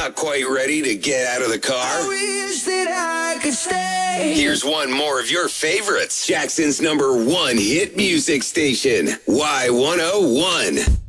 Not quite ready to get out of the car? I wish that I could stay. Here's one more of your favorites. Jackson's #1 hit music station, Y101.